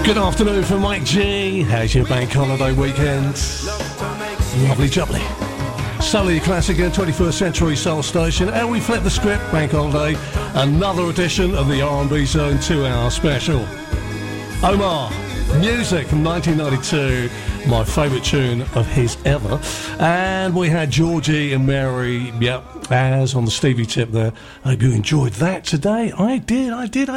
Good afternoon from Mike G. How's your bank holiday weekend? Lovely jubbly. Solely classic and 21st century soul station, and we flip the script, bank holiday, another edition of the R&B Zone 2-hour special. Omar, music from 1992, my favourite tune of his ever. And we had Georgie and Mary, as on the Stevie tip there. I hope you enjoyed that today. I did.